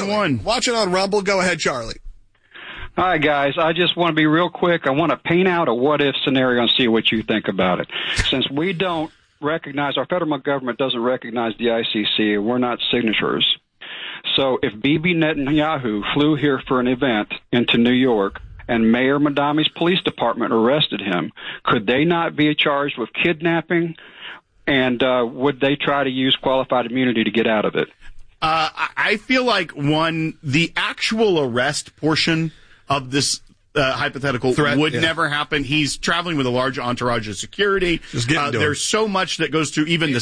line one. Watching on Rumble. Go ahead, Charlie. Hi, guys. I just want to be real quick. I want to paint out a what-if scenario and see what you think about it. Since we don't recognize, our federal government doesn't recognize the ICC, we're not signatories. So if Bibi Netanyahu flew here for an event into New York and Mayor Madami's police department arrested him, could they not be charged with kidnapping? And would they try to use qualified immunity to get out of it? I feel like, the actual arrest portion of this hypothetical threat would never happen. He's traveling with a large entourage of security. There's so much that goes through even the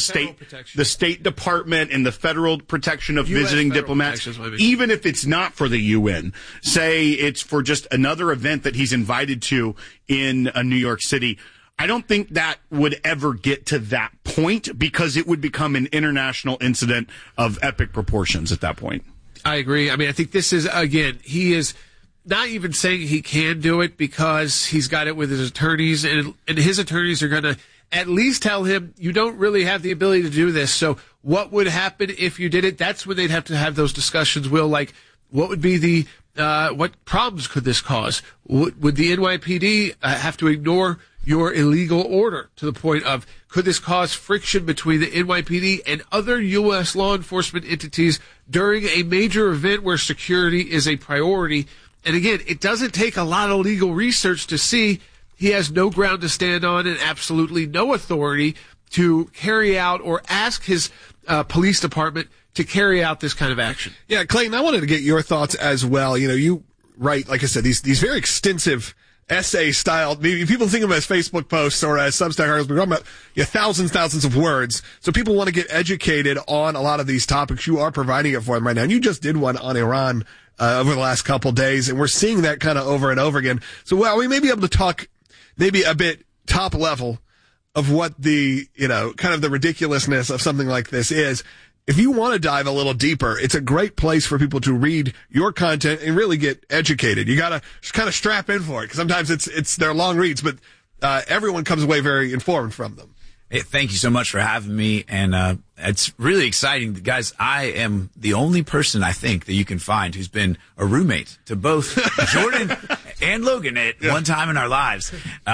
State Department and the federal protection of visiting diplomats. Even if it's not for the UN, say it's for just another event that he's invited to in New York City, I don't think that would ever get to that point because it would become an international incident of epic proportions at that point. I agree. I mean, I think this is, again, he is not even saying he can do it because he's got it with his attorneys, and his attorneys are going to at least tell him, you don't really have the ability to do this. So what would happen if you did it? That's when they'd have to have those discussions, Will, like what would be the what problems could this cause? Would the NYPD have to ignore your illegal order to the point of, could this cause friction between the NYPD and other U.S. law enforcement entities during a major event where security is a priority? And again, it doesn't take a lot of legal research to see he has no ground to stand on and absolutely no authority to carry out or ask his police department to carry out this kind of action. Yeah, Clayton, I wanted to get your thoughts as well. You know, you write, like I said, these very extensive essay style. People think of them as Facebook posts or as Substack articles, but we're talking about thousands of words. So people want to get educated on a lot of these topics. You are providing it for them right now. And you just did one on Iran over the last couple days, and we're seeing that kind of over and over again. So, well, we may be able to talk maybe a bit top level of what the, kind of the ridiculousness of something like this is. If you want to dive a little deeper, it's a great place for people to read your content and really get educated. You got to just kind of strap in for it, because sometimes they're long reads, but everyone comes away very informed from them. Hey, thank you so much for having me, and it's really exciting. Guys, I am the only person, I think, that you can find who's been a roommate to both Jordan and Logan at one time in our lives.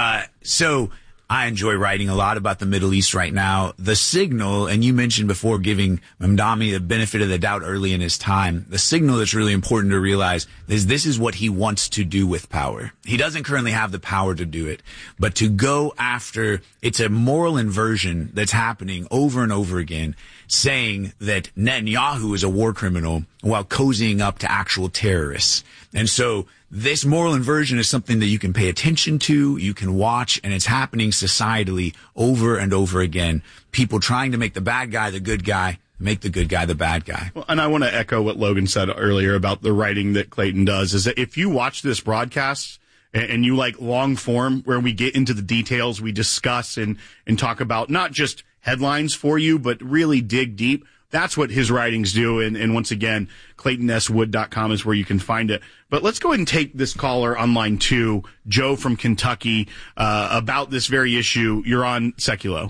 So I enjoy writing a lot about the Middle East right now. The signal, and you mentioned before giving Mamdani the benefit of the doubt early in his time, the signal that's really important to realize is this is what he wants to do with power. He doesn't currently have the power to do it, but to go after, it's a moral inversion that's happening over and over again, saying that Netanyahu is a war criminal while cozying up to actual terrorists. And so this moral inversion is something that you can pay attention to, you can watch, and it's happening societally over and over again. People trying to make the bad guy the good guy, make the good guy the bad guy. Well, and I want to echo what Logan said earlier about the writing that Clayton does, is that if you watch this broadcast and you like long form where we get into the details, we discuss and talk about not just headlines for you, but really dig deep, that's what his writings do. And once again, ClaytonSwood.com is where you can find it. But let's go ahead and take this caller on line 2, Joe from Kentucky, about this very issue. You're on Seculo.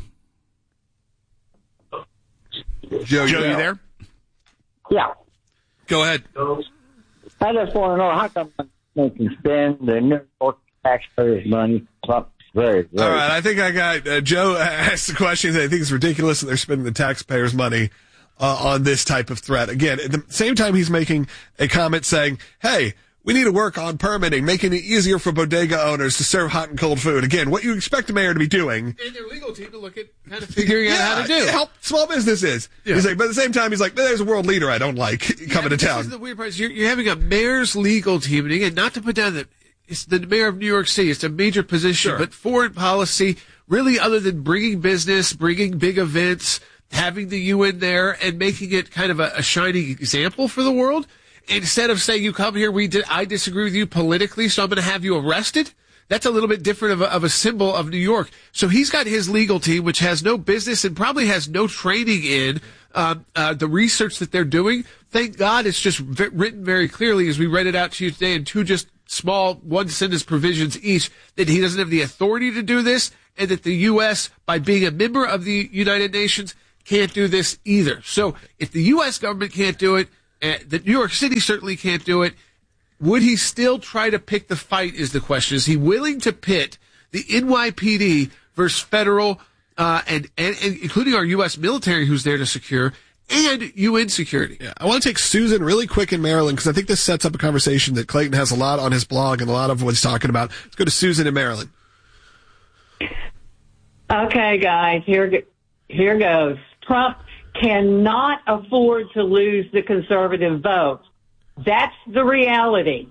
Joe, you there? Yeah. Go ahead. I just want to know how come they can spend the New York taxpayers' money. Very. All right, I think I got Joe asked the question that I think it's ridiculous that they're spending the taxpayers' money on this type of threat. Again, at the same time, he's making a comment saying, hey, we need to work on permitting, making it easier for bodega owners to serve hot and cold food. Again, what you expect a mayor to be doing. And their legal team to look at kind of figuring out how to do. Help small businesses. Yeah. He's like, but at the same time, he's like, there's a world leader I don't like coming to town. This is the weird part. You're having a mayor's legal team, and again, not to put down that it's the mayor of New York City. It's a major position, sure. But foreign policy, really other than bringing business, bringing big events, having the UN there and making it kind of a shining example for the world. Instead of saying, you come here, I disagree with you politically, so I'm going to have you arrested. That's a little bit different of a symbol of New York. So he's got his legal team, which has no business and probably has no training in the research that they're doing. Thank God it's just written very clearly, as we read it out to you today, in 2 just small one-sentence provisions each, that he doesn't have the authority to do this, and that the U.S., by being a member of the United Nations, can't do this either. So if the U.S. government can't do it, that New York City certainly can't do it. Would he still try to pick the fight is the question. Is he willing to pit the NYPD versus federal, and including our U.S. military who's there to secure, and UN security? Yeah, I want to take Susan really quick in Maryland because I think this sets up a conversation that Clayton has a lot on his blog and a lot of what he's talking about. Let's go to Susan in Maryland. Okay, guys, here goes. Trump cannot afford to lose the conservative vote. That's the reality.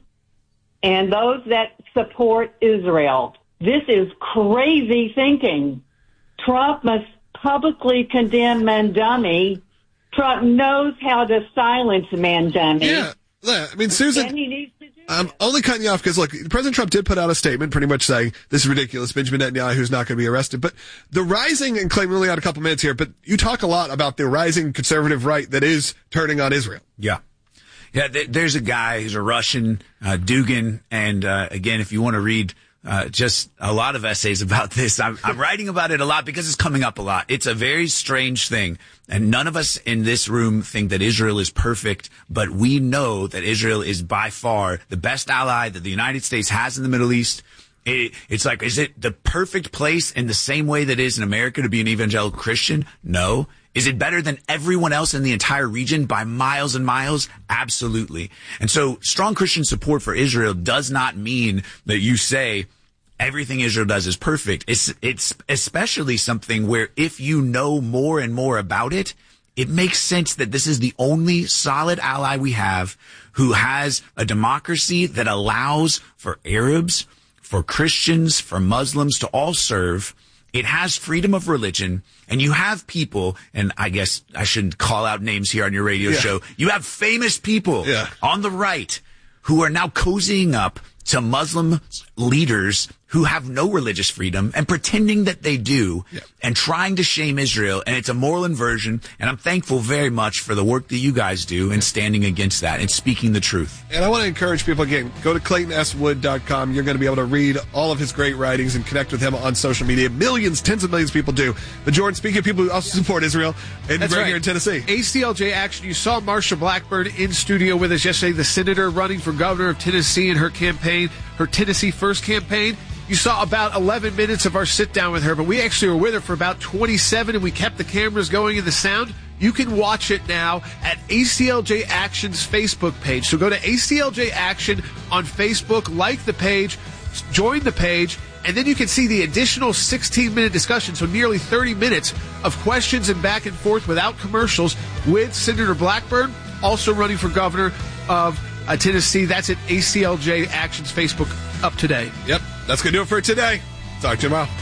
And those that support Israel. This is crazy thinking. Trump must publicly condemn Mandami. Trump knows how to silence Mandami. Yeah, I mean, Susan, and he needs to do I'm only cutting you off because, look, President Trump did put out a statement pretty much saying this is ridiculous. Benjamin Netanyahu's not going to be arrested. But the rising, and Clay, we only got a couple minutes here, but you talk a lot about the rising conservative right that is turning on Israel. Yeah. Yeah, there's a guy who's a Russian, Dugin, and again, if you want to read just a lot of essays about this, I'm writing about it a lot because it's coming up a lot. It's a very strange thing, and none of us in this room think that Israel is perfect, but we know that Israel is by far the best ally that the United States has in the Middle East. It's like, is it the perfect place in the same way that it is in America to be an evangelical Christian? No. Is it better than everyone else in the entire region by miles and miles? Absolutely. And so strong Christian support for Israel does not mean that you say everything Israel does is perfect. It's especially something where if you know more and more about it, it makes sense that this is the only solid ally we have who has a democracy that allows for Arabs, for Christians, for Muslims to all serve. It has freedom of religion, and you have people, and I guess I shouldn't call out names here on your radio show. You have famous people on the right who are now cozying up to Muslim leaders who have no religious freedom and pretending that they do and trying to shame Israel. And it's a moral inversion. And I'm thankful very much for the work that you guys do in standing against that and speaking the truth. And I want to encourage people, again, go to ClaytonSwood.com. You're going to be able to read all of his great writings and connect with him on social media. Millions, tens of millions of people do. But Jordan, speaking of people who also support Israel, and right here in Tennessee. ACLJ Action. You saw Marsha Blackburn in studio with us yesterday, the senator running for governor of Tennessee in her campaign, her Tennessee First campaign. You saw about 11 minutes of our sit down with her, but we actually were with her for about 27, and we kept the cameras going and the sound. You can watch it now at ACLJ Action's Facebook page. So go to ACLJ Action on Facebook, like the page, join the page, and then you can see the additional 16-minute discussion, so nearly 30 minutes of questions and back and forth without commercials with Senator Blackburn, also running for governor of Tennessee. That's at ACLJ Action's Facebook up today. Yep, that's going to do it for today. Talk to you tomorrow.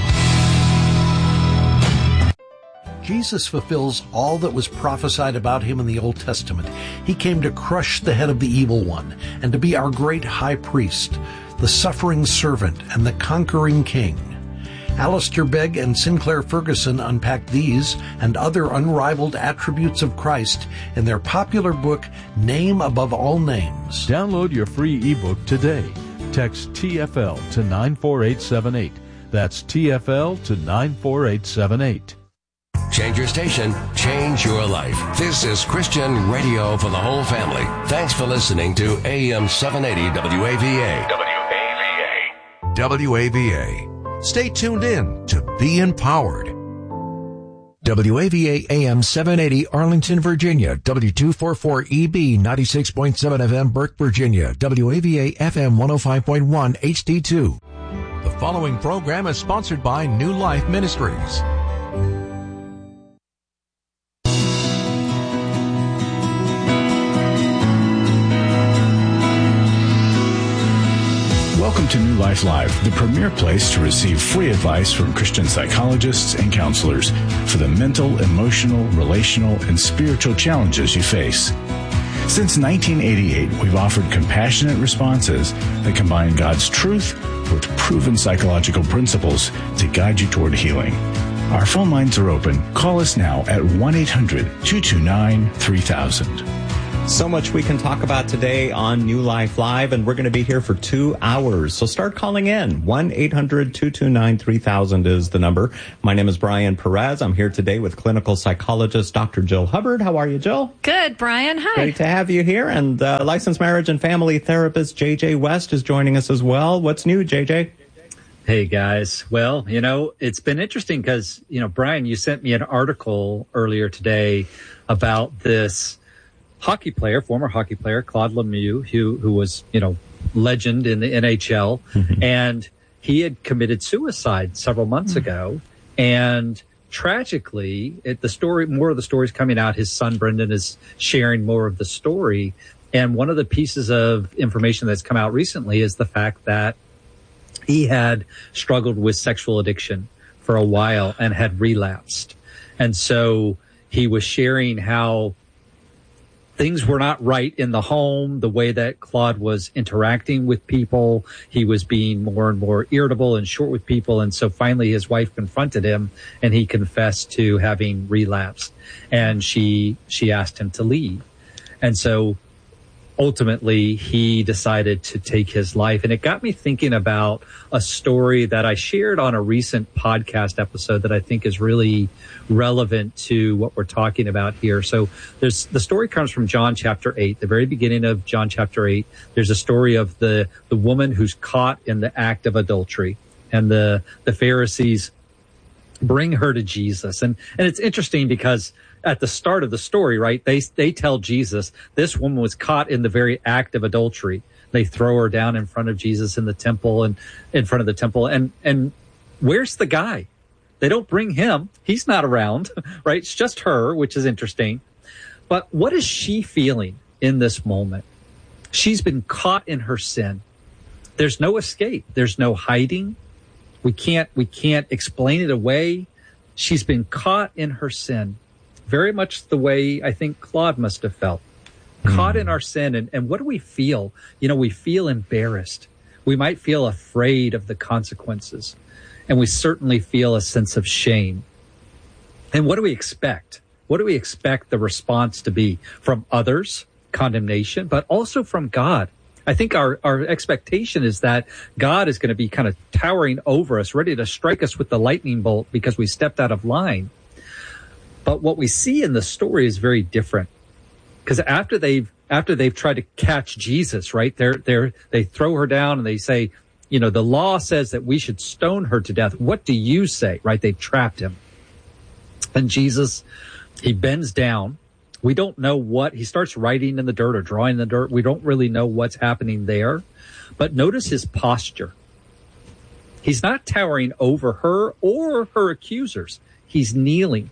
Jesus fulfills all that was prophesied about him in the Old Testament. He came to crush the head of the evil one and to be our great high priest, the suffering servant and the conquering king. Alistair Begg and Sinclair Ferguson unpack these and other unrivaled attributes of Christ in their popular book, Name Above All Names. Download your free ebook today. Text TFL to 94878. That's TFL to 94878. Change your station, change your life. This is Christian radio for the whole family. Thanks for listening to AM 780 WAVA. WAVA. Stay tuned in to be empowered. WAVA AM 780 Arlington, Virginia. W244EB 96.7 FM Burke, Virginia. WAVA FM 105.1 HD2. The following program is sponsored by New Life Ministries. Welcome to New Life Live, the premier place to receive free advice from Christian psychologists and counselors for the mental, emotional, relational, and spiritual challenges you face. Since 1988, we've offered compassionate responses that combine God's truth with proven psychological principles to guide you toward healing. Our phone lines are open. Call us now at 1-800-229-3000. So much we can talk about today on New Life Live, and we're going to be here for 2 hours. So start calling in. 1-800-229-3000 is the number. My name is Brian Perez. I'm here today with clinical psychologist Dr. Jill Hubbard. How are you, Jill? Good, Brian. Hi. Great to have you here. And licensed marriage and family therapist J.J. West is joining us as well. What's new, J.J.? Hey, guys. Well, it's been interesting because, Brian, you sent me an article earlier today about this former hockey player, Claude Lemieux, who was, legend in the NHL. Mm-hmm. And he had committed suicide several months ago. And tragically, more of the story's coming out. His son, Brendan, is sharing more of the story. And one of the pieces of information that's come out recently is the fact that he had struggled with sexual addiction for a while and had relapsed. And so he was sharing how things were not right in the home, the way that Claude was interacting with people. He was being more and more irritable and short with people. And so finally his wife confronted him and he confessed to having relapsed. And she asked him to leave. And so ultimately he decided to take his life. And it got me thinking about a story that I shared on a recent podcast episode that I think is really relevant to what we're talking about here. So the story comes from John chapter 8, the very beginning of John chapter 8. There's a story of the woman who's caught in the act of adultery, and the Pharisees bring her to Jesus. And it's interesting because at the start of the story, right, they tell Jesus this woman was caught in the very act of adultery. They throw her down in front of Jesus in the temple and in front of the temple. And where's the guy? They don't bring him. He's not around, right? It's just her, which is interesting. But what is she feeling in this moment? She's been caught in her sin. There's no escape. There's no hiding. We can't explain it away. She's been caught in her sin. Very much the way I think Claude must have felt. Caught in our sin. And what do we feel? We feel embarrassed. We might feel afraid of the consequences. And we certainly feel a sense of shame. And what do we expect? What do we expect the response to be from others? Condemnation, but also from God. I think our expectation is that God is going to be kind of towering over us, ready to strike us with the lightning bolt because we stepped out of line. But what we see in the story is very different, because after they've tried to catch Jesus, right? They throw her down and they say, the law says that we should stone her to death. What do you say? Right? They've trapped him. And Jesus, he bends down. We don't know what he starts writing in the dirt or drawing in the dirt. We don't really know what's happening there. But notice his posture. He's not towering over her or her accusers. He's kneeling.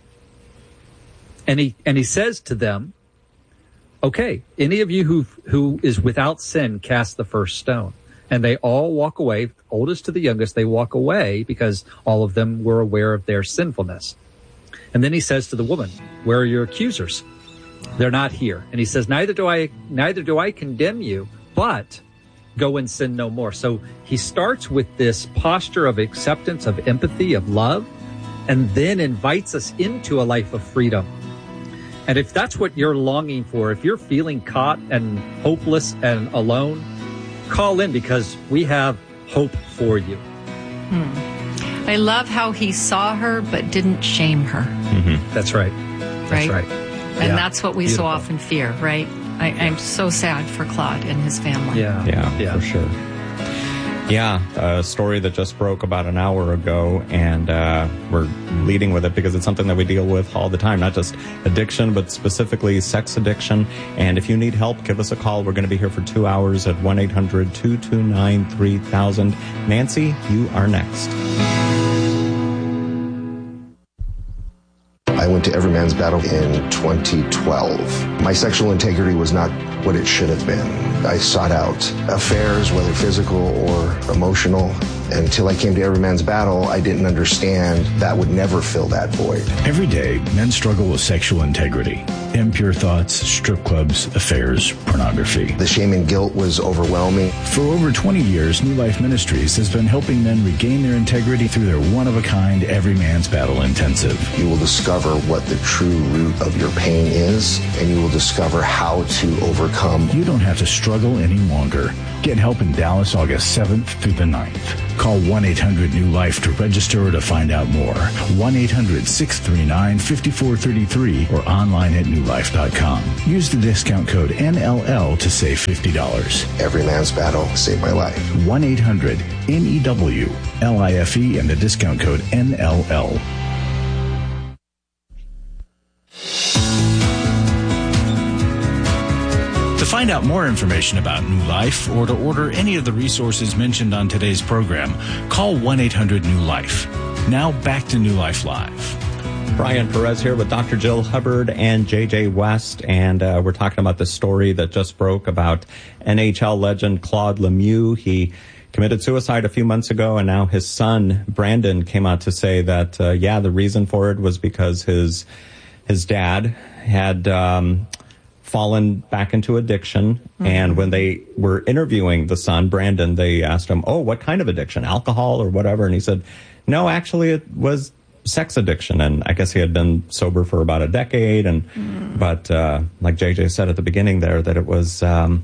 And he says to them, okay, any of you who is without sin, cast the first stone. And they all walk away, oldest to the youngest, they walk away because all of them were aware of their sinfulness. And then he says to the woman, where are your accusers? They're not here. And he says, neither do I condemn you, but go and sin no more. So he starts with this posture of acceptance, of empathy, of love, and then invites us into a life of freedom. And if that's what you're longing for, if you're feeling caught and hopeless and alone, call in because we have hope for you. I love how he saw her but didn't shame her. Mm-hmm. That's right. That's right. And that's what we so often fear, right? I'm so sad for Claude and his family. Yeah, for sure. Yeah, a story that just broke about an hour ago, and we're leading with it because it's something that we deal with all the time, not just addiction, but specifically sex addiction. And if you need help, give us a call. We're going to be here for 2 hours at 1-800-229-3000. Nancy, you are next. I went to Every Man's Battle in 2012. My sexual integrity was not what it should have been. I sought out affairs, whether physical or emotional, Until I came to Every Man's Battle, I didn't understand that would never fill that void. Every day, men struggle with sexual integrity, impure thoughts, strip clubs, affairs, pornography. The shame and guilt was overwhelming. For over 20 years, New Life Ministries has been helping men regain their integrity through their one-of-a-kind Every Man's Battle Intensive. You will discover what the true root of your pain is, and you will discover how to overcome. You don't have to struggle any longer. Get help in Dallas August 7th through the 9th. Call 1-800-NEW-LIFE to register or to find out more. 1-800-639-5433 or online at newlife.com. Use the discount code NLL to save $50. Every Man's Battle saved my life. 1-800-NEW-LIFE and the discount code NLL. To find out more information about New Life or to order any of the resources mentioned on today's program, call 1-800-NEW-LIFE. Now back to New Life Live. Brian Perez here with Dr. Jill Hubbard and JJ West, and we're talking about the story that just broke about NHL legend Claude Lemieux. He committed suicide a few months ago, and now his son, Brandon, came out to say that, the reason for it was because his dad had fallen back into addiction. Mm-hmm. And when they were interviewing the son, Brandon, they asked him, what kind of addiction? Alcohol or whatever? And he said, no, actually it was sex addiction. And I guess he had been sober for about a decade. But like JJ said at the beginning there, that it was,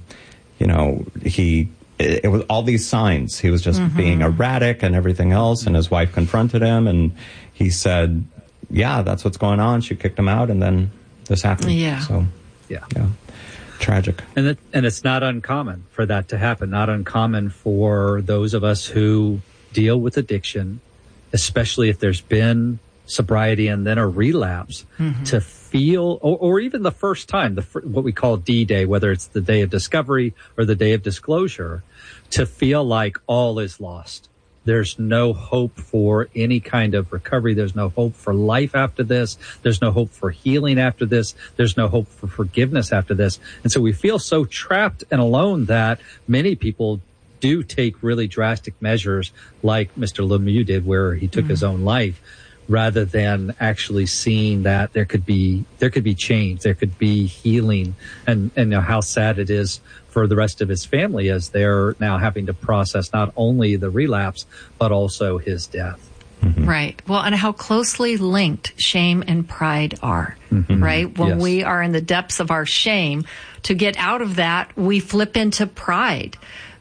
it was all these signs. He was just being erratic and everything else. And his wife confronted him and he said, yeah, that's what's going on. She kicked him out and then this happened. Yeah. So. Yeah. Tragic. And it's not uncommon for that to happen. Not uncommon for those of us who deal with addiction, especially if there's been sobriety and then a relapse, to feel, or even the first time, what we call D-Day, whether it's the day of discovery or the day of disclosure, to feel like all is lost. There's no hope for any kind of recovery. There's no hope for life after this. There's no hope for healing after this. There's no hope for forgiveness after this. And so we feel so trapped and alone that many people do take really drastic measures like Mr. Lemieux did, where he took his own life, rather than actually seeing that there could be change, there could be healing, and how sad it is for the rest of his family as they're now having to process not only the relapse, but also his death. Right. Well, and how closely linked shame and pride are, right? When we are in the depths of our shame, to get out of that, we flip into pride.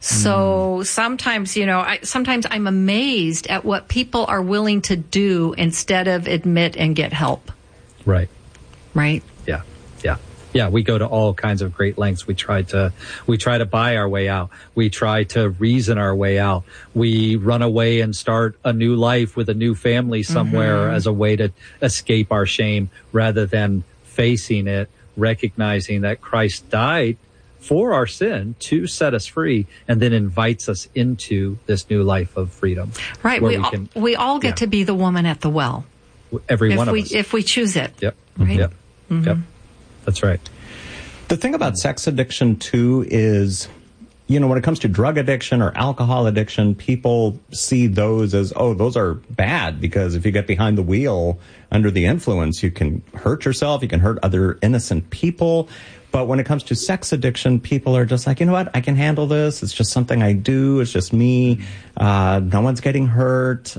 So sometimes, sometimes I'm amazed at what people are willing to do instead of admit and get help. Right. Right? Yeah, we go to all kinds of great lengths. We try to buy our way out. We try to reason our way out. We run away and start a new life with a new family somewhere as a way to escape our shame, rather than facing it, recognizing that Christ died for our sin to set us free, and then invites us into this new life of freedom. Right. We all get to be the woman at the well. Every one of us. If we choose it. Yep. Right? Yep. Yep. That's right. The thing about sex addiction, too, is, when it comes to drug addiction or alcohol addiction, people see those as, those are bad, because if you get behind the wheel under the influence, you can hurt yourself, you can hurt other innocent people. But when it comes to sex addiction, people are just like, you know what, I can handle this. It's just something I do. It's just me. No one's getting hurt.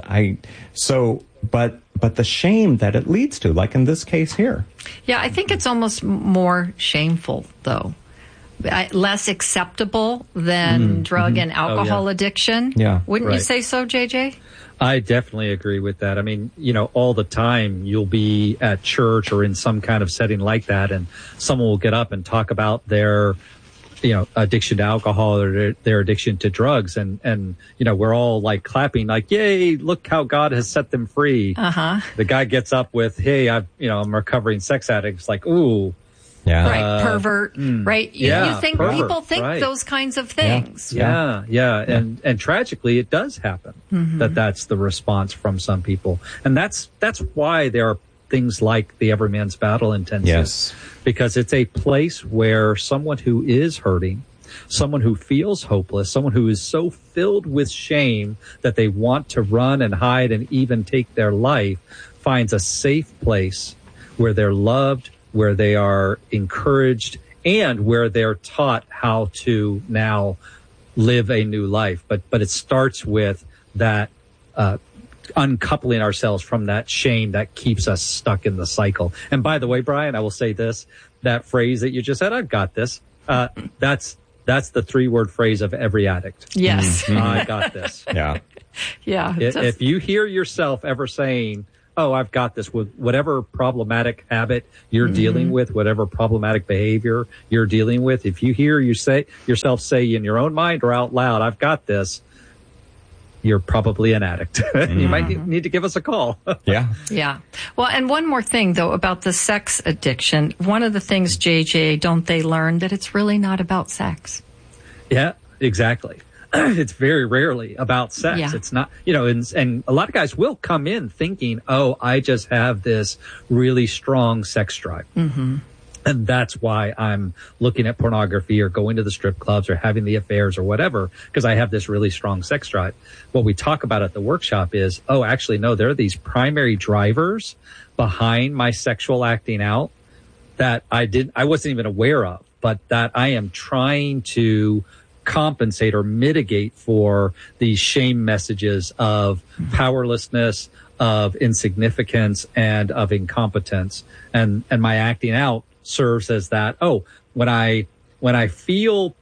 But the shame that it leads to, like in this case here. Yeah, I think it's almost more shameful, though. Less acceptable than drug and alcohol addiction. Yeah. Wouldn't you say so, JJ? I definitely agree with that. I mean, all the time you'll be at church or in some kind of setting like that, and someone will get up and talk about their addiction to alcohol or their addiction to drugs. And we're all like clapping, like, yay, look how God has set them free. The guy gets up with, hey, I'm recovering sex addict. It's like, ooh. Yeah. Right. Pervert. Right. You think pervert, people think those kinds of things. Yeah. And tragically it does happen that's the response from some people. And that's why there are things like the Every Man's Battle Intensive. Yes. Because it's a place where someone who is hurting someone who feels hopeless, someone who is so filled with shame that they want to run and hide and even take their life, finds a safe place where they're loved, where they are encouraged, and where they're taught how to now live a new life. But it starts with that uncoupling ourselves from that shame that keeps us stuck in the cycle. And by the way, Brian, I will say this, that phrase that you just said, I've got this, that's the 3-word phrase of every addict. Yes. I got this. Yeah. Yeah. If you hear yourself ever saying, oh, I've got this, with whatever problematic habit you're dealing with, whatever problematic behavior you're dealing with, if you hear yourself say in your own mind or out loud, I've got this, you're probably an addict. You might need to give us a call. Yeah. Yeah. Well, and one more thing, though, about the sex addiction. One of the things, JJ, don't they learn that it's really not about sex? Yeah, exactly. It's very rarely about sex. Yeah. It's not, and a lot of guys will come in thinking, oh, I just have this really strong sex drive. Mm-hmm. And that's why I'm looking at pornography or going to the strip clubs or having the affairs or whatever, because I have this really strong sex drive. What we talk about at the workshop is, oh, actually, no, there are these primary drivers behind my sexual acting out that I wasn't even aware of, but that I am trying to compensate or mitigate for these shame messages of powerlessness, of insignificance, and of incompetence. And my acting out serves as that. Oh, when I feel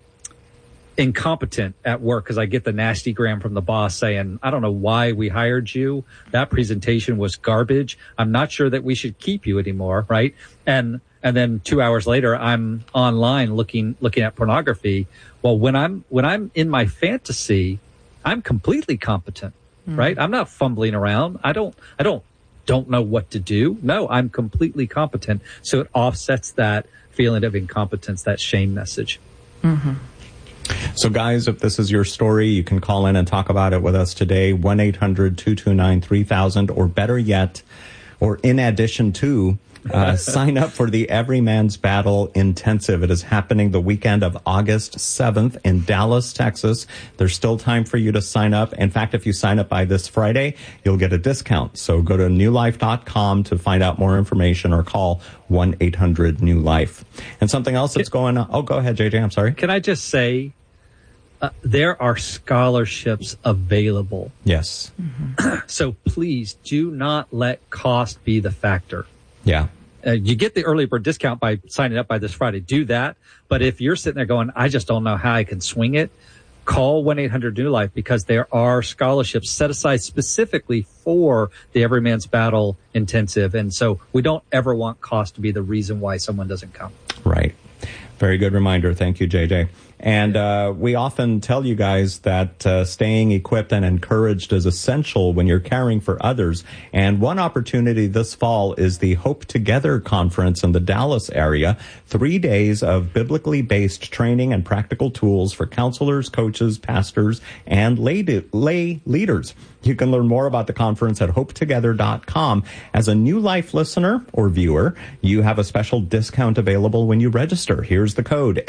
incompetent at work because I get the nasty gram from the boss saying, I don't know why we hired you. That presentation was garbage. I'm not sure that we should keep you anymore. Right. And then 2 hours later, I'm online looking at pornography. Well, when I'm in my fantasy, I'm completely competent. Right. I'm not fumbling around. I don't know what to do. No, I'm completely competent. So it offsets that feeling of incompetence, that shame message. Mm-hmm. So guys, if this is your story, you can call in and talk about it with us today, 1-800-229-3000, or better yet, or in addition to, sign up for the Everyman's Battle Intensive. It is happening the weekend of August 7th in Dallas, Texas. There's still time for you to sign up. In fact, if you sign up by this Friday, you'll get a discount. So go to newlife.com to find out more information or call 1-800-NEW-LIFE. And something else that's going on. Oh, go ahead, JJ. I'm sorry. Can I just say, there are scholarships available. Yes. Mm-hmm. So please do not let cost be the factor. Yeah. You get the early bird discount by signing up by this Friday. Do that. But if you're sitting there going, I just don't know how I can swing it, call 1-800-NEW-LIFE, because there are scholarships set aside specifically for the Everyman's Battle Intensive. And so we don't ever want cost to be the reason why someone doesn't come. Right. Very good reminder. Thank you, JJ. And we often tell you guys that staying equipped and encouraged is essential when you're caring for others. And one opportunity this fall is the Hope Together Conference in the Dallas area. 3 days of biblically based training and practical tools for counselors, coaches, pastors, and lay leaders. You can learn more about the conference at hopetogether.com. As a New Life listener or viewer, you have a special discount available when you register. Here's the code,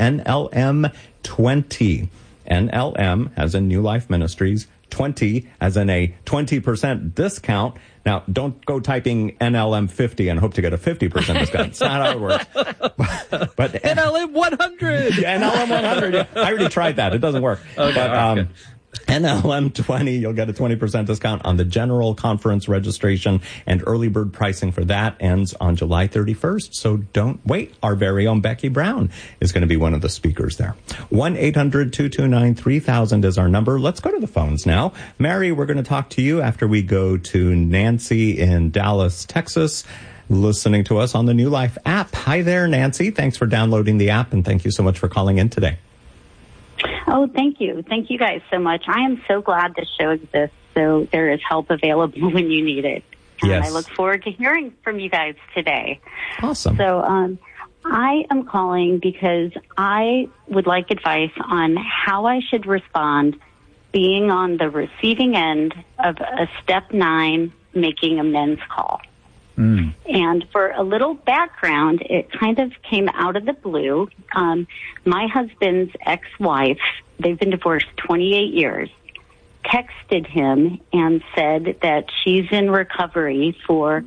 NLM20. NLM, as in New Life Ministries, 20, as in a 20% discount. Now, don't go typing NLM50 and hope to get a 50% discount. That's not how it works. But NLM100! NLM100. Yeah, I already tried that. It doesn't work. Okay, but, NLM20, you'll get a 20% discount on the general conference registration, and early bird pricing for that ends on July 31st. So don't wait. Our very own Becky Brown is going to be one of the speakers there. 1-800-229-3000 is our number. Let's go to the phones now. Mary, we're going to talk to you after we go to Nancy in Dallas, Texas, listening to us on the New Life app. Hi there, Nancy. Thanks for downloading the app, and thank you so much for calling in today. Oh, thank you. Thank you guys so much. I am so glad this show exists, so there is help available when you need it. And yes. I look forward to hearing from you guys today. Awesome. So I am calling because I would like advice on how I should respond being on the receiving end of a step 9 making amends call. And for a little background, it kind of came out of the blue. My husband's ex-wife, they've been divorced 28 years, texted him and said that she's in recovery for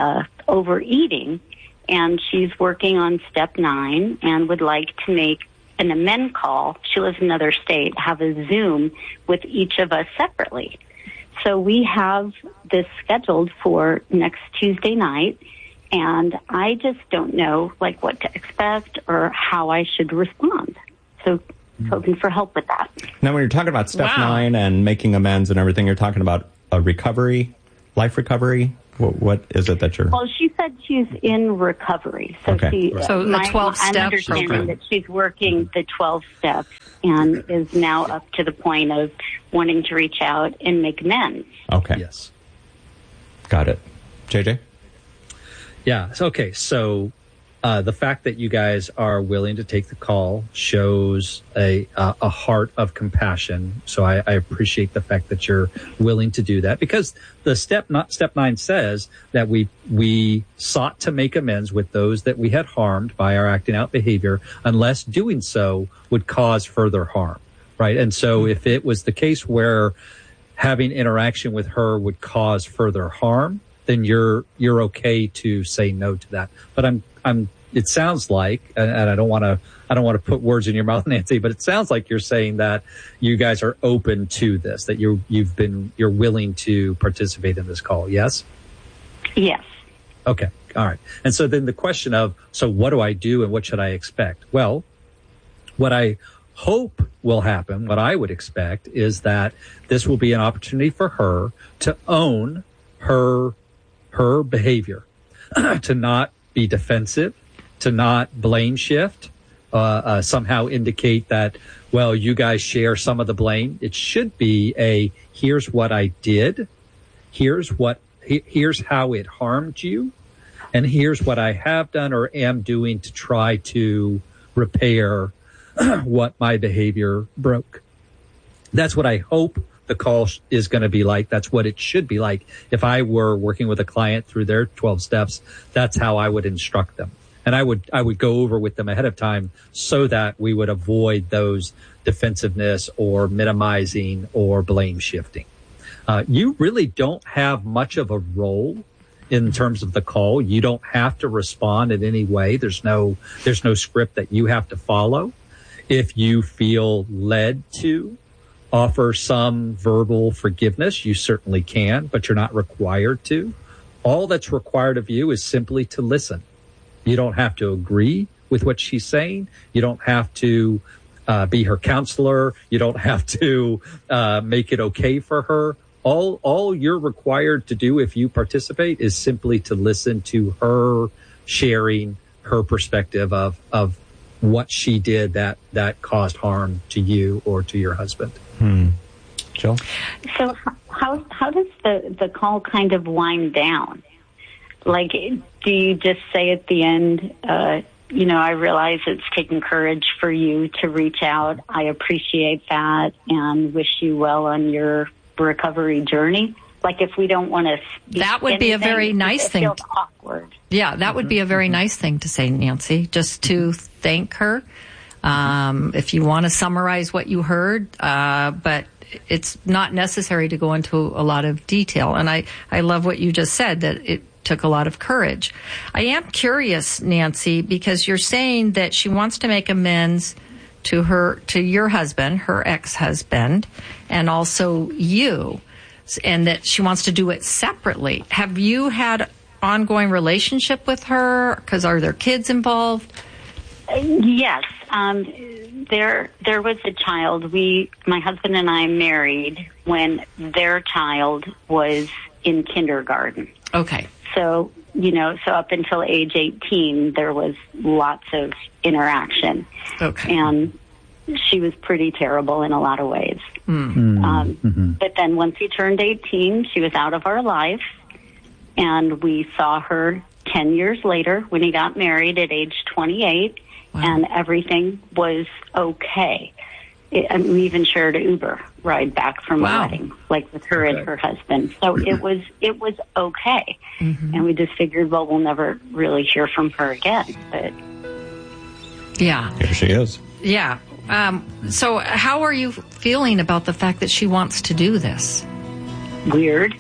overeating, and she's working on step 9 and would like to make an amend call. She lives in another state, have a Zoom with each of us separately. So we have this scheduled for next Tuesday night, and I just don't know what to expect or how I should respond. So hoping for help with that. Now, when you're talking about step 9 and making amends and everything, you're talking about a recovery, life recovery? What is it that you're... Well, she said she's in recovery. So okay. So the 12-step I'm understanding program. that she's working the 12 steps and is now up to the point of wanting to reach out and make amends. Okay. Yes. Got it. JJ? Yeah. Okay. So the fact that you guys are willing to take the call shows a heart of compassion. So I appreciate the fact that you're willing to do that, because the step 9 says that we sought to make amends with those that we had harmed by our acting out behavior, unless doing so would cause further harm. Right. And so if it was the case where having interaction with her would cause further harm, then you're okay to say no to that. But it sounds like, and I don't want to put words in your mouth, Nancy, but it sounds like you're saying that you guys are open to this, that you're willing to participate in this call. Yes? Yes. Okay. All right. And so then the question of, so what do I do and what should I expect? Well, what I hope will happen, what I would expect, is that this will be an opportunity for her to own her behavior, to not be defensive, to not blame shift, somehow indicate that, well, you guys share some of the blame. It should be here's what I did, here's how it harmed you, and here's what I have done or am doing to try to repair what my behavior broke. That's what I hope the call is going to be like. That's what it should be like. If I were working with a client through their 12 steps, that's how I would instruct them. And I would go over with them ahead of time so that we would avoid those defensiveness or minimizing or blame shifting. You really don't have much of a role in terms of the call. You don't have to respond in any way. There's no script that you have to follow. If you feel led to offer some verbal forgiveness, you certainly can, but you're not required to. All that's required of you is simply to listen. You don't have to agree with what she's saying. You don't have to be her counselor. You don't have to make it okay for her. All you're required to do if you participate is simply to listen to her sharing her perspective of what she did that caused harm to you or to your husband. Jill? So how does the call kind of wind down? Like, do you just say at the end, I realize it's taken courage for you to reach out. I appreciate that and wish you well on your recovery journey. Like, if we don't want to speak, that would be a very nice thing. It feels awkward. Yeah, that would be a very nice thing to say, Nancy, just to thank her. If you want to summarize what you heard, but it's not necessary to go into a lot of detail. And I love what you just said, that it took a lot of courage. I am curious, Nancy, because you're saying that she wants to make amends to your husband, her ex-husband, and also you, and that she wants to do it separately. Have you had ongoing relationship with her? Because are there kids involved? Yes. There was a child. My husband and I married when their child was in kindergarten. Okay. So up until age 18, there was lots of interaction. Okay. And she was pretty terrible in a lot of ways. But then once he turned 18, she was out of our life, and we saw her 10 years later when he got married at age 28, and everything was okay. we even shared an Uber ride back from a wedding, like with her and her husband. So it was okay. Mm-hmm. And we just figured, well, we'll never really hear from her again. But yeah, here she is. Yeah. So how are you feeling about the fact that she wants to do this? Weird.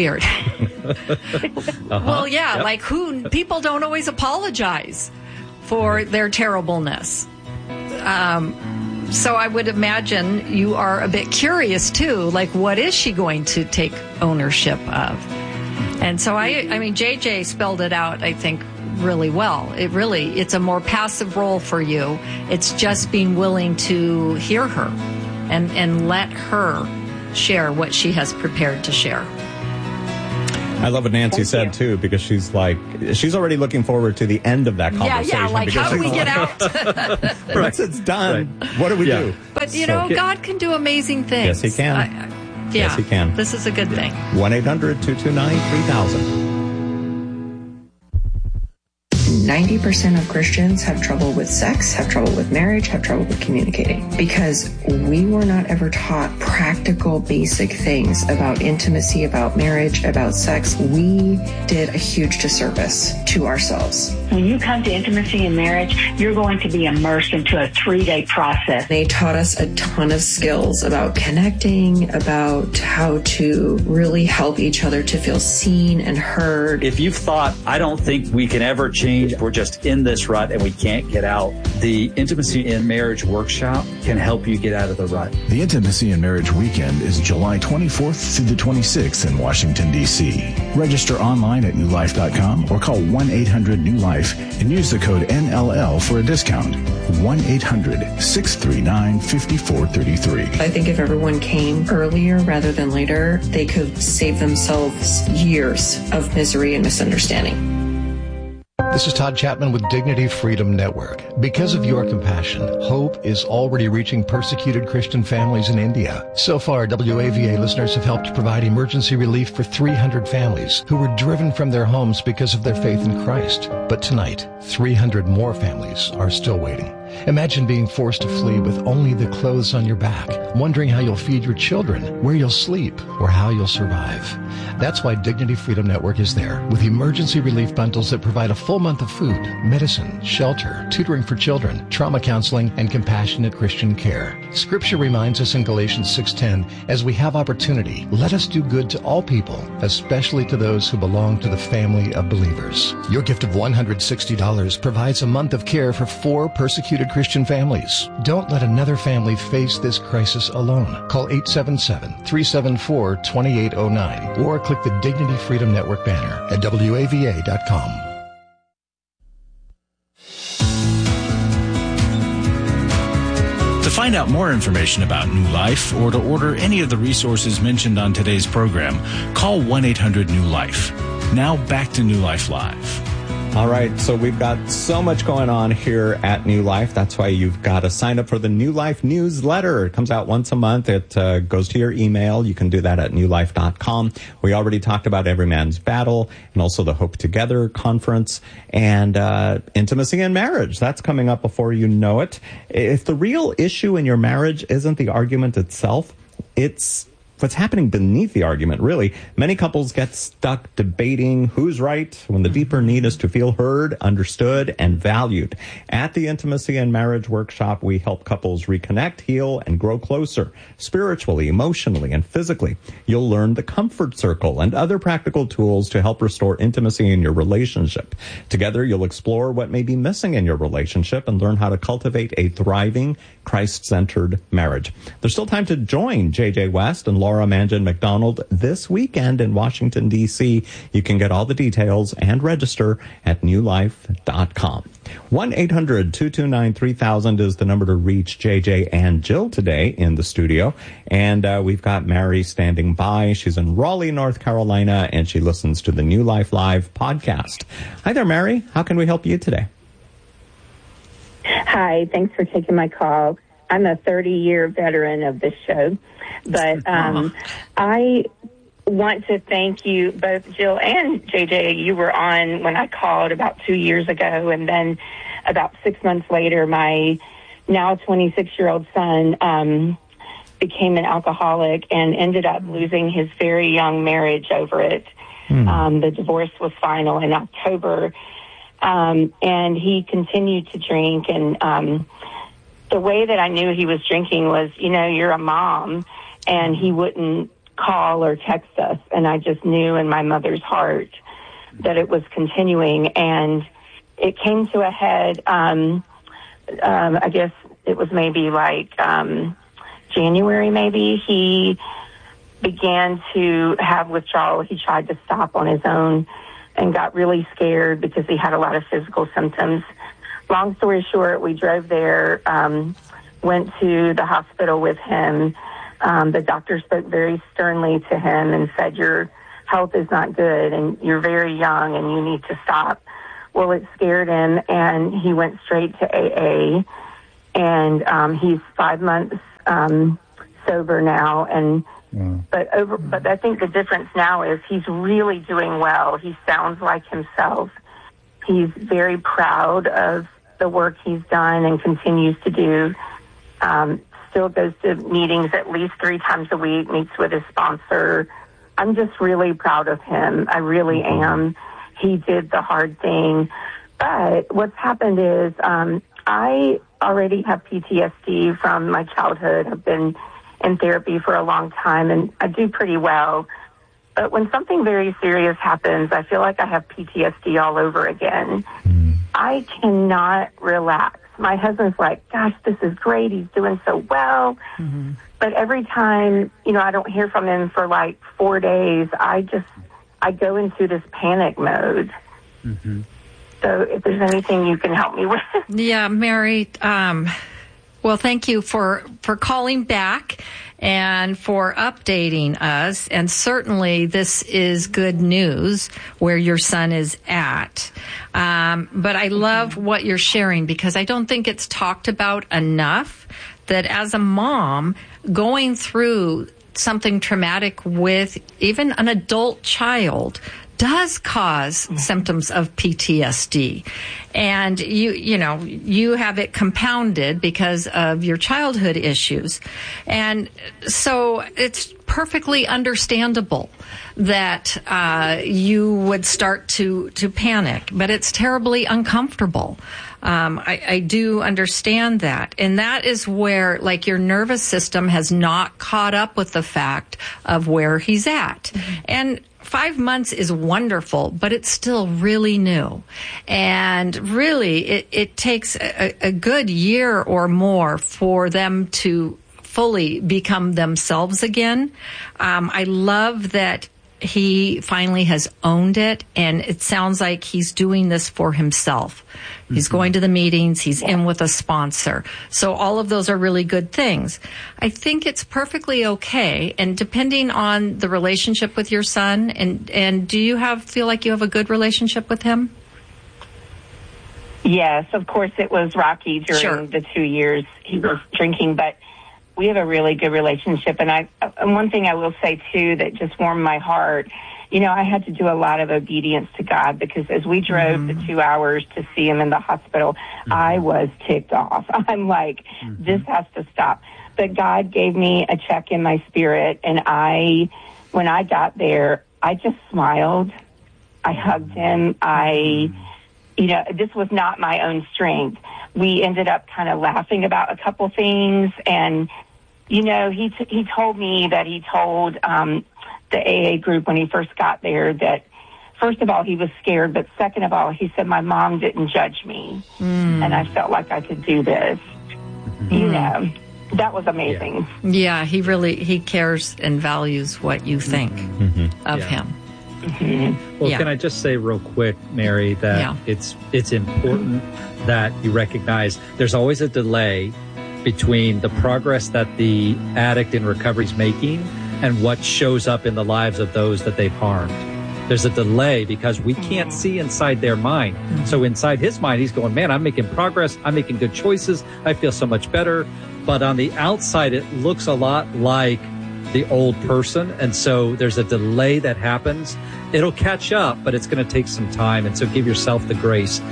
Well, yeah, like people don't always apologize for their terribleness. So I would imagine you are a bit curious too, like what is she going to take ownership of? And so I mean, JJ spelled it out, I think, really well. It's a more passive role for you. It's just being willing to hear her and let her share what she has prepared to share. I love what Nancy said, too, because she's already looking forward to the end of that conversation. Yeah, like, how do we get out? Once it's done, what do we do? But, God can do amazing things. Yes, he can. Yes, he can. This is a good thing. 1-800-229-3000. 90% of Christians have trouble with sex, have trouble with marriage, have trouble with communicating because we were not ever taught practical, basic things about intimacy, about marriage, about sex. We did a huge disservice to ourselves. When you come to intimacy and marriage, you're going to be immersed into a 3-day process. They taught us a ton of skills about connecting, about how to really help each other to feel seen and heard. If you've thought, I don't think we can ever change, we're just in this rut and we can't get out, the Intimacy in Marriage Workshop can help you get out of the rut. The Intimacy in Marriage Weekend is July 24th through the 26th in Washington, D.C. Register online at newlife.com or call 1-800-NEW-LIFE and use the code NLL for a discount. 1-800-639-5433. I think if everyone came earlier rather than later, they could save themselves years of misery and misunderstanding. This is Todd Chapman with Dignity Freedom Network. Because of your compassion, hope is already reaching persecuted Christian families in India. So far, WAVA listeners have helped provide emergency relief for 300 families who were driven from their homes because of their faith in Christ. But tonight, 300 more families are still waiting. Imagine being forced to flee with only the clothes on your back, wondering how you'll feed your children, where you'll sleep, or how you'll survive. That's why Dignity Freedom Network is there with emergency relief bundles that provide a full month of food, medicine, shelter, tutoring for children, trauma counseling, and compassionate Christian care. Scripture reminds us in Galatians 6:10, as we have opportunity, let us do good to all people, especially to those who belong to the family of believers. Your gift of $160 provides a month of care for 4 persecuted Christian families. Don't let another family face this crisis alone. Call 877-374-2809 or click the Dignity Freedom Network banner at WAVA.com. To find out more information about New Life or to order any of the resources mentioned on today's program, call 1-800-NEW-LIFE. Now back to New Life Live. All right, so we've got so much going on here at New Life. That's why you've got to sign up for the New Life newsletter. It comes out once a month. It goes to your email. You can do that at newlife.com. We already talked about Every Man's Battle and also the Hope Together conference and intimacy in marriage. That's coming up before you know it. If the real issue in your marriage isn't the argument itself, it's what's happening beneath the argument, really. Many couples get stuck debating who's right when the deeper need is to feel heard, understood, and valued. At the Intimacy and Marriage Workshop, we help couples reconnect, heal, and grow closer, spiritually, emotionally, and physically. You'll learn the comfort circle and other practical tools to help restore intimacy in your relationship. Together, you'll explore what may be missing in your relationship and learn how to cultivate a thriving, Christ-centered marriage. There's still time to join J.J. West and Laura Mangan McDonald this weekend in Washington, D.C. You can get all the details and register at newlife.com. 1-800-229-3000 is the number to reach JJ and Jill today in the studio. And we've got Mary standing by. She's in Raleigh, North Carolina, and she listens to the New Life Live podcast. Hi there, Mary. How can we help you today? Hi, thanks for taking my call. I'm a 30-year veteran of this show, but I want to thank you, both Jill and JJ. You were on when I called about 2 years ago, and then about 6 months later, my now 26-year-old son became an alcoholic and ended up losing his very young marriage over it. The divorce was final in October, and he continued to drink. And the way that I knew he was drinking was, you're a mom, and he wouldn't call or text us. And I just knew in my mother's heart that it was continuing. And it came to a head, I guess it was maybe like January, maybe. He began to have withdrawal. He tried to stop on his own and got really scared because he had a lot of physical symptoms. Long story short, we drove there, went to the hospital with him. The doctor spoke very sternly to him and said, your health is not good and you're very young and you need to stop. Well, it scared him, and he went straight to AA, and he's 5 months sober now. And but I think the difference now is he's really doing well. He sounds like himself. He's very proud of the work he's done and continues to do. Still goes to meetings at least 3 times a week, meets with his sponsor. I'm just really proud of him. I really am. He did the hard thing. But what's happened is I already have PTSD from my childhood. I've been in therapy for a long time, and I do pretty well. But when something very serious happens, I feel like I have PTSD all over again. I cannot relax. My husband's like, gosh, this is great. He's doing so well. But every time, I don't hear from him for like 4 days, I go into this panic mode. So if there's anything you can help me with. Yeah, Mary, well, thank you for calling back and for updating us. And certainly this is good news where your son is at. But I love what you're sharing, because I don't think it's talked about enough that as a mom going through something traumatic with even an adult child does cause symptoms of PTSD. And you have it compounded because of your childhood issues. And so it's perfectly understandable that you would start to panic, but it's terribly uncomfortable. I do understand that. And that is where, like, your nervous system has not caught up with the fact of where he's at. And 5 months is wonderful, but it's still really new. And really, it takes a good year or more for them to fully become themselves again. I love that he finally has owned it, and it sounds like he's doing this for himself. He's going to the meetings. He's in with a sponsor. So all of those are really good things. I think it's perfectly okay. And depending on the relationship with your son, and do you feel like you have a good relationship with him? Yes, of course it was rocky during the 2 years he was drinking, but we have a really good relationship. And one thing I will say too that just warmed my heart, I had to do a lot of obedience to God, because as we drove the 2 hours to see him in the hospital, I was ticked off. I'm like, this has to stop. But God gave me a check in my spirit, and when I got there, I just smiled. I hugged him. This was not my own strength. We ended up kind of laughing about a couple things, and he told me that he told the AA group when he first got there that, first of all, he was scared, but second of all, he said, my mom didn't judge me, and I felt like I could do this. That was amazing. Yeah, he cares and values what you think of him. Well, can I just say real quick, Mary, that it's important that you recognize there's always a delay between the progress that the addict in recovery is making and what shows up in the lives of those that they've harmed. There's a delay because we can't see inside their mind. So inside his mind, he's going, man, I'm making progress. I'm making good choices. I feel so much better. But on the outside, it looks a lot like the old person. And so there's a delay that happens. It'll catch up, but it's going to take some time. And so give yourself the grace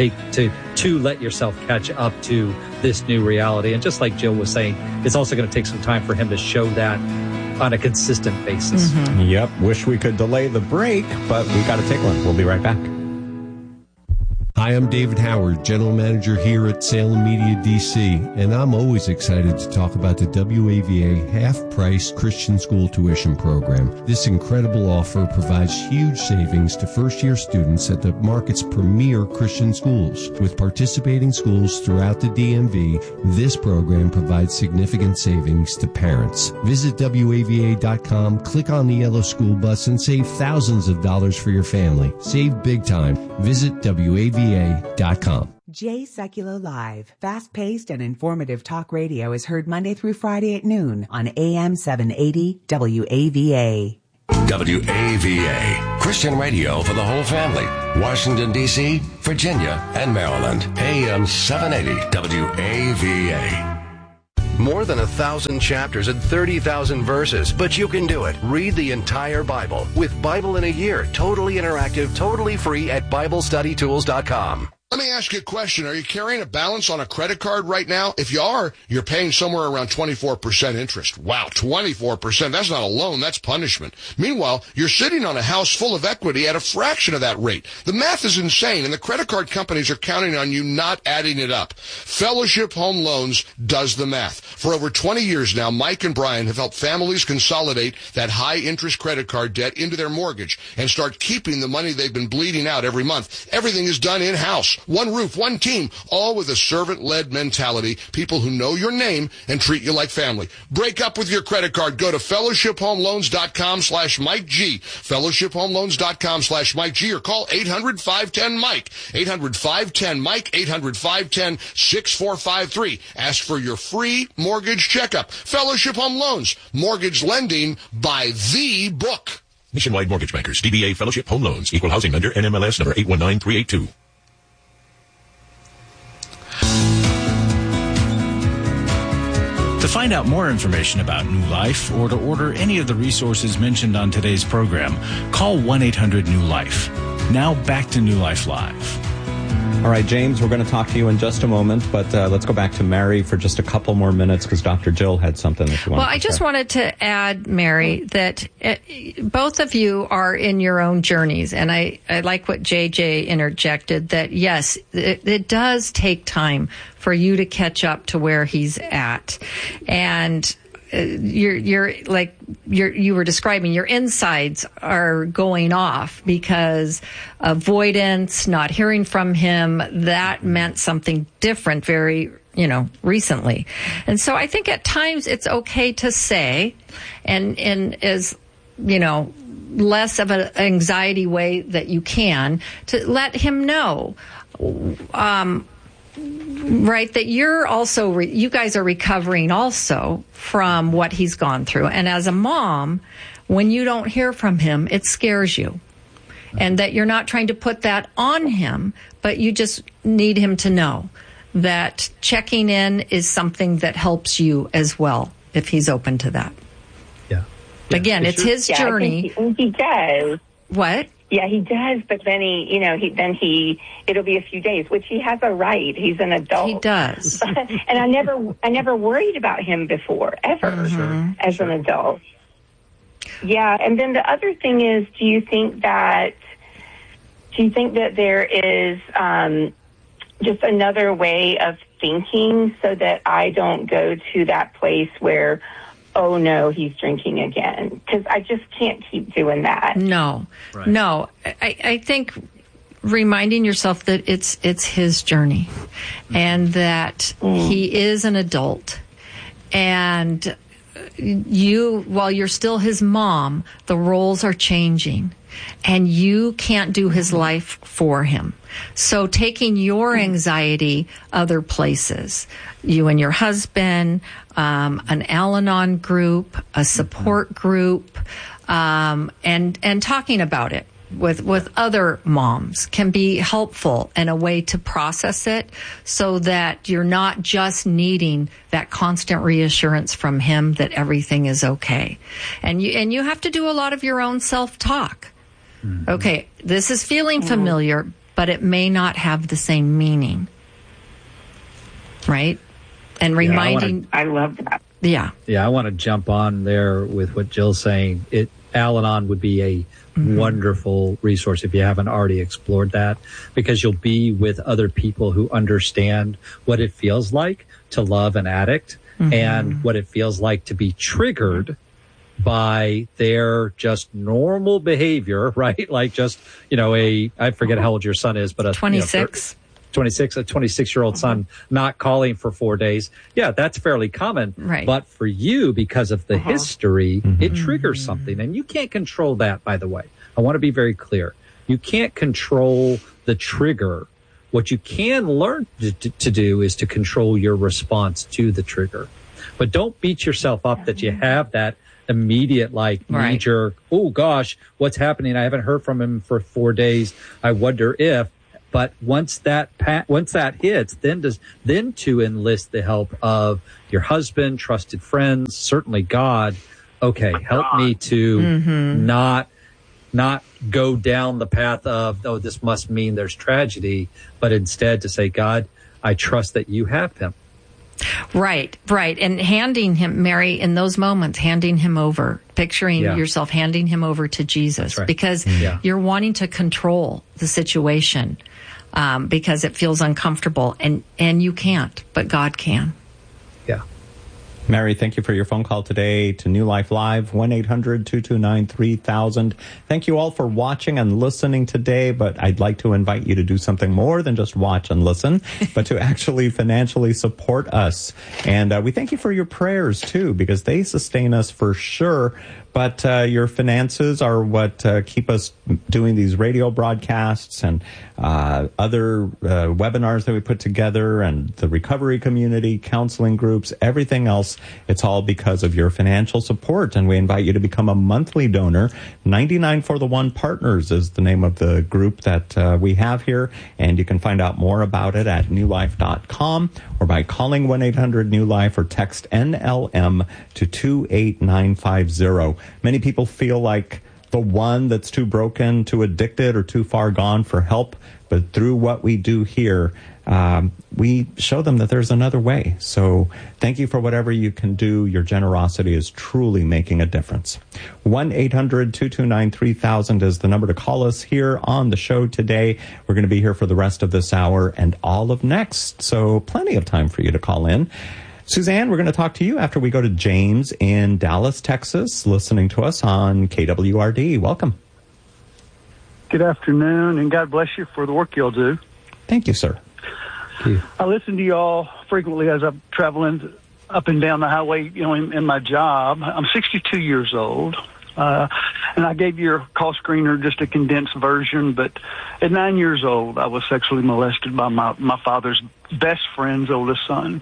to let yourself catch up to this new reality. And just like Jill was saying, it's also going to take some time for him to show that on a consistent basis. Mm-hmm. Yep. Wish we could delay the break, but we got to take one. We'll be right back. Hi, I'm David Howard, General Manager here at Salem Media DC, and I'm always excited to talk about the WAVA half-price Christian school tuition program. This incredible offer provides huge savings to first-year students at the market's premier Christian schools. With participating schools throughout the DMV, this program provides significant savings to parents. Visit WAVA.com, click on the yellow school bus, and save thousands of dollars for your family. Save big time. Visit WAVA.com. Jay Sekulow Live, fast-paced and informative talk radio is heard Monday through Friday at noon on AM 780 WAVA. WAVA, Christian radio for the whole family. Washington, D.C., Virginia, and Maryland. AM 780 WAVA. More than 1,000 chapters and 30,000 verses, but you can do it. Read the entire Bible with Bible in a Year, totally interactive, totally free at BibleStudyTools.com. Let me ask you a question. Are you carrying a balance on a credit card right now? If you are, you're paying somewhere around 24% interest. Wow, 24%. That's not a loan, that's punishment. Meanwhile, you're sitting on a house full of equity at a fraction of that rate. The math is insane, and the credit card companies are counting on you not adding it up. Fellowship Home Loans does the math. For over 20 years now, Mike and Brian have helped families consolidate that high-interest credit card debt into their mortgage and start keeping the money they've been bleeding out every month. Everything is done in-house. One roof, one team, all with a servant-led mentality, people who know your name and treat you like family. Break up with your credit card. Go to fellowshiphomeloans.com/Mike G. fellowshiphomeloans.com/Mike G, or call 800-510-MIKE. 800-510-MIKE, 800-510-6453. Ask for your free mortgage checkup. Fellowship Home Loans. Mortgage lending by the book. Nationwide Mortgage Bankers, DBA Fellowship Home Loans, Equal Housing Lender, NMLS number 819382. To find out more information about New Life or to order any of the resources mentioned on today's program, call 1-800-NEW-LIFE. Now back to New Life Live. All right, James, we're going to talk to you in just a moment, but let's go back to Mary for just a couple more minutes because Dr. Jill had something that she wanted to say. Well, I just wanted to add, Mary, that both of you are in your own journeys, and I like what JJ interjected, that yes, it does take time for you to catch up to where he's at. And you're like you were describing, your insides are going off because avoidance, not hearing from him, that meant something different very, recently. And so I think at times it's okay to say, and as, less of an anxiety way that you can, to let him know, right, that you're also, you guys are recovering also from what he's gone through. And as a mom, when you don't hear from him, it scares you. And that you're not trying to put that on him, but you just need him to know that checking in is something that helps you as well, if he's open to that. Yeah. Again, it's his journey. He does. What? Yeah, he does, but then it'll be a few days, which he has a right. He's an adult. He does. And I never worried about him before, ever, as an adult. Yeah, and then the other thing is, do you think that there is just another way of thinking so that I don't go to that place where, oh no, he's drinking again? Because I just can't keep doing that. No, right. No. I think reminding yourself that it's his journey, and that he is an adult, and you, while you're still his mom, the roles are changing, and you can't do his life for him. So taking your anxiety other places, you and your husband, an Al-Anon group, a support group, and talking about it. with other moms can be helpful and a way to process it so that you're not just needing that constant reassurance from him that everything is okay. And you have to do a lot of your own self-talk. Mm-hmm. Okay, this is feeling familiar, but it may not have the same meaning. Right? And reminding... I love that. Yeah. Yeah, I want to jump on there with what Jill's saying. Al-Anon would be a wonderful resource if you haven't already explored that, because you'll be with other people who understand what it feels like to love an addict and what it feels like to be triggered by their just normal behavior, right? Like just, I forget how old your son is, but a 26. 26, a 26-year-old son not calling for 4 days. Yeah, that's fairly common. Right. But for you, because of the history, it triggers something. And you can't control that, by the way. I want to be very clear. You can't control the trigger. What you can learn to do is to control your response to the trigger. But don't beat yourself up that you have that immediate, knee-jerk, oh, gosh, what's happening? I haven't heard from him for 4 days. I wonder if. But once that hits, then to enlist the help of your husband, trusted friends, certainly God. Okay, help me to not go down the path of, oh, this must mean there's tragedy, but instead to say, God, I trust that you have him. Right. And handing him, Mary, in those moments, handing him over, picturing yourself handing him over to Jesus, because you're wanting to control the situation. Because it feels uncomfortable, and you can't, but God can. Yeah. Mary, thank you for your phone call today to New Life Live, 1-800-229-3000. Thank you all for watching and listening today, but I'd like to invite you to do something more than just watch and listen, but to actually financially support us. And we thank you for your prayers, too, because they sustain us for sure. But your finances are what keep us doing these radio broadcasts and other webinars that we put together, and the recovery community, counseling groups, everything else. It's all because of your financial support. And we invite you to become a monthly donor. 99 for the One Partners is the name of the group that we have here. And you can find out more about it at newlife.com or by calling 1-800-NEW-LIFE or text NLM to 28950. Many people feel like the one that's too broken, too addicted, or too far gone for help. But through what we do here, we show them that there's another way. So thank you for whatever you can do. Your generosity is truly making a difference. 1-800-229-3000 is the number to call us here on the show today. We're going to be here for the rest of this hour and all of next. So plenty of time for you to call in. Suzanne, we're going to talk to you after we go to James in Dallas, Texas, listening to us on KWRD. Welcome. Good afternoon, and God bless you for the work you'll do. Thank you, sir. Thank you. I listen to y'all frequently as I'm traveling up and down the highway, in my job. I'm 62 years old, and I gave your call screener just a condensed version, but at 9 years old, I was sexually molested by my father's best friend's oldest son.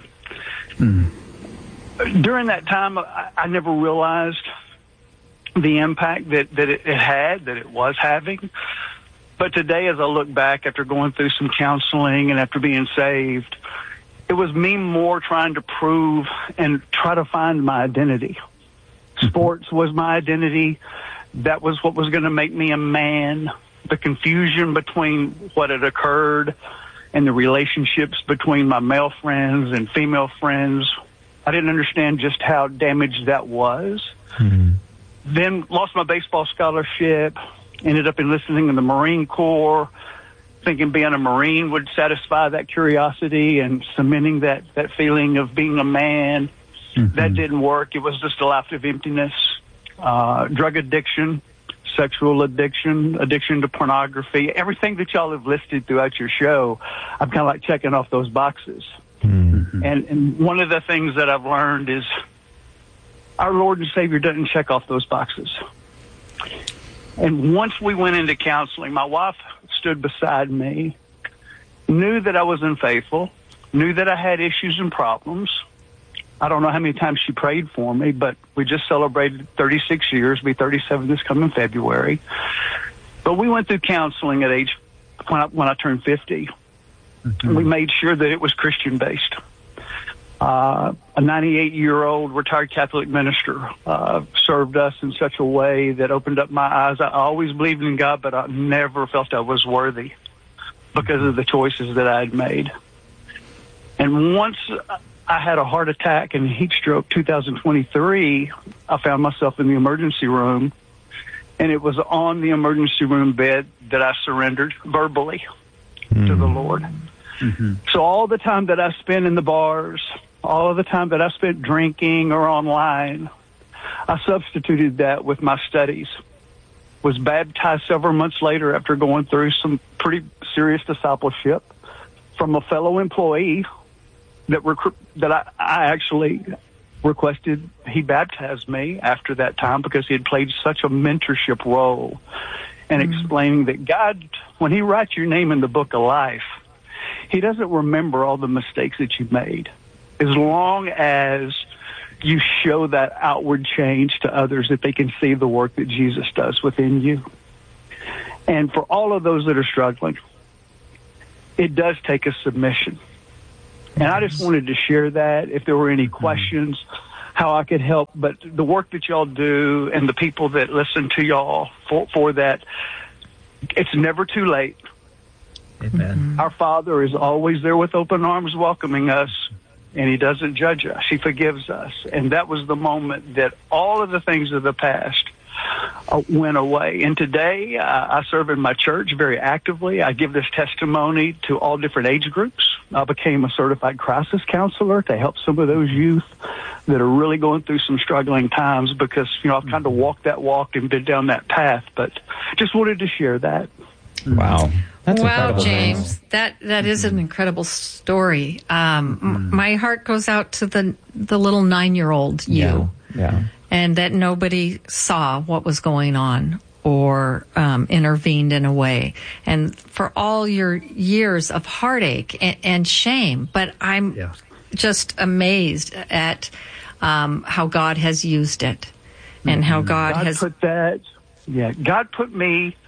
During that time, I never realized the impact that it was having. But today, as I look back after going through some counseling and after being saved, it was me more trying to prove and try to find my identity. Sports was my identity. That was what was going to make me a man. The confusion between what had occurred and the relationships between my male friends and female friends, I didn't understand just how damaged that was. Then lost my baseball scholarship, ended up enlisting in the Marine Corps, thinking being a Marine would satisfy that curiosity and cementing that feeling of being a man. That didn't work. It was just a life of emptiness, drug addiction, sexual addiction, addiction to pornography, everything that y'all have listed throughout your show. I'm kind of like checking off those boxes. And one of the things that I've learned is our Lord and Savior doesn't check off those boxes. And once we went into counseling, my wife stood beside me, knew that I was unfaithful, knew that I had issues and problems. I don't know how many times she prayed for me, but we just celebrated 36 years, be 37 this coming February. But we went through counseling at when I turned 50. Mm-hmm. We made sure that it was Christian-based. A 98-year-old retired Catholic minister served us in such a way that opened up my eyes. I always believed in God, but I never felt I was worthy because of the choices that I had made. And once I had a heart attack and heat stroke 2023, I found myself in the emergency room, and it was on the emergency room bed that I surrendered verbally to the Lord. Mm-hmm. So all the time that I spent in the bars, all of the time that I spent drinking or online, I substituted that with my studies. Was baptized several months later after going through some pretty serious discipleship from a fellow employee that I actually requested he baptize me after that time because he had played such a mentorship role and explaining that God, when he writes your name in the book of life, he doesn't remember all the mistakes that you made. As long as you show that outward change to others, that they can see the work that Jesus does within you. And for all of those that are struggling, it does take a submission. And I just wanted to share that, if there were any questions, how I could help. But the work that y'all do and the people that listen to y'all for that, it's never too late. Amen. Our Father is always there with open arms welcoming us, and he doesn't judge us. He forgives us. And that was the moment that all of the things of the past went away. And today I serve in my church very actively. I give this testimony to all different age groups. I became a certified crisis counselor to help some of those youth that are really going through some struggling times because, I've kind of walked that walk and been down that path. But just wanted to share that. Wow. That's incredible, James. That is an incredible story. My heart goes out to the little 9-year-old you. Yeah. And that nobody saw what was going on or intervened in a way. And for all your years of heartache and shame, but I'm just amazed at how God has used it and how God has put that. Yeah, God put me.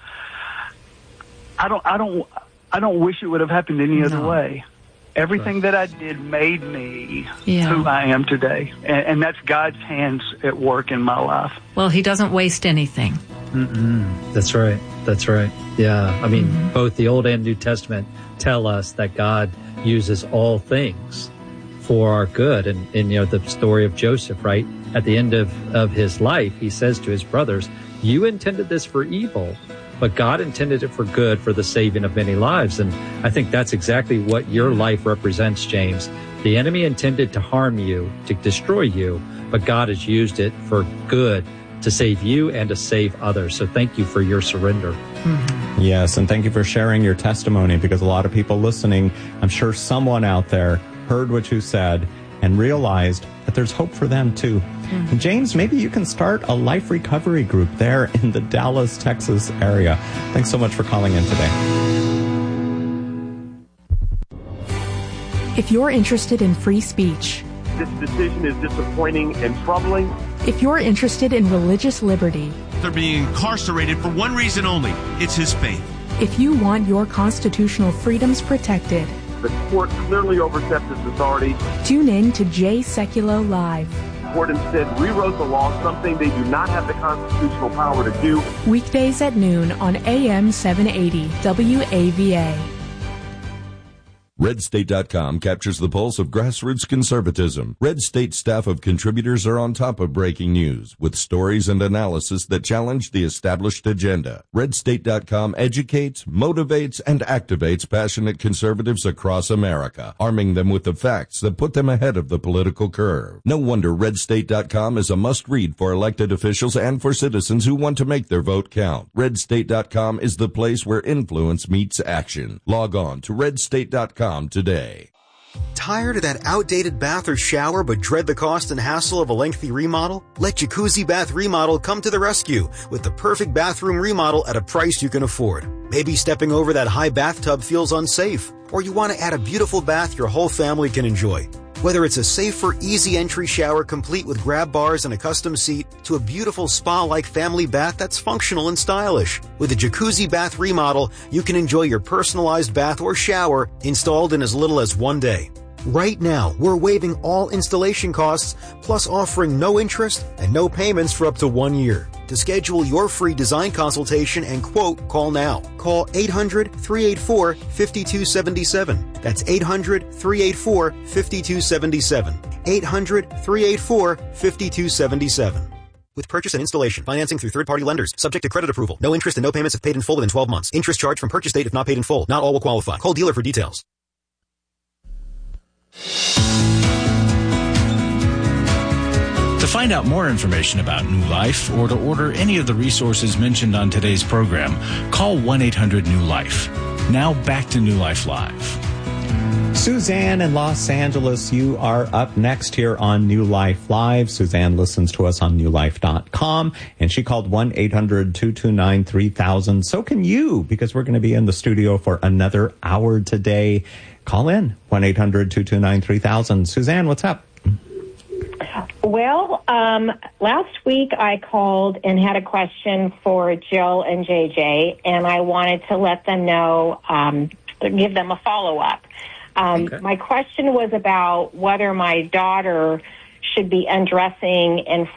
I don't wish it would have happened any other way. Everything that I did made me who I am today. And that's God's hands at work in my life. Well, he doesn't waste anything. That's right. That's right. Yeah. I mean, both the Old and New Testament tell us that God uses all things for our good. And the story of Joseph, right? At the end of his life, he says to his brothers, you intended this for evil, but God intended it for good, for the saving of many lives. And I think that's exactly what your life represents, James. The enemy intended to harm you, to destroy you, but God has used it for good, to save you and to save others. So thank you for your surrender. Yes, and thank you for sharing your testimony, because a lot of people listening, I'm sure someone out there heard what you said and realized that there's hope for them too. And James, maybe you can start a life recovery group there in the Dallas, Texas area. Thanks so much for calling in today. If you're interested in free speech, this decision is disappointing and troubling. If you're interested in religious liberty, they're being incarcerated for one reason only. It's his faith. If you want your constitutional freedoms protected, the court clearly overstepped its authority. Tune in to Jay Sekulow Live. The court instead rewrote the law, something they do not have the constitutional power to do. Weekdays at noon on AM 780 WAVA. RedState.com captures the pulse of grassroots conservatism. Red State staff of contributors are on top of breaking news with stories and analysis that challenge the established agenda. RedState.com educates, motivates, and activates passionate conservatives across America, arming them with the facts that put them ahead of the political curve. No wonder RedState.com is a must-read for elected officials and for citizens who want to make their vote count. RedState.com is the place where influence meets action. Log on to RedState.com today. Tired of that outdated bath or shower but dread the cost and hassle of a lengthy remodel? Let Jacuzzi Bath Remodel come to the rescue with the perfect bathroom remodel at a price you can afford. Maybe stepping over that high bathtub feels unsafe, or you want to add a beautiful bath your whole family can enjoy. Whether it's a safer, easy entry shower complete with grab bars and a custom seat to a beautiful spa-like family bath that's functional and stylish. With a jacuzzi bath remodel, you can enjoy your personalized bath or shower installed in as little as 1 day. Right now, we're waiving all installation costs, plus offering no interest and no payments for up to 1 year. To schedule your free design consultation and quote, call now. Call 800-384-5277. That's 800-384-5277. 800-384-5277. With purchase and installation, financing through third-party lenders, subject to credit approval. No interest and no payments if paid in full within 12 months. Interest charged from purchase date if not paid in full. Not all will qualify. Call dealer for details. To find out more information about New Life or to order any of the resources mentioned on today's program, call 1-800-NEW-LIFE. Now back to New Life Live. Suzanne in Los Angeles, you are up next here on New Life Live. Suzanne listens to us on newlife.com, and she called 1-800-229-3000. So can you, because we're going to be in the studio for another hour today. Call in, 1-800-229-3000. Suzanne, what's up? Well, last week I called and had a question for Jill and JJ, and I wanted to let them know, give them a follow-up. Okay. My question was about whether my daughter should be undressing in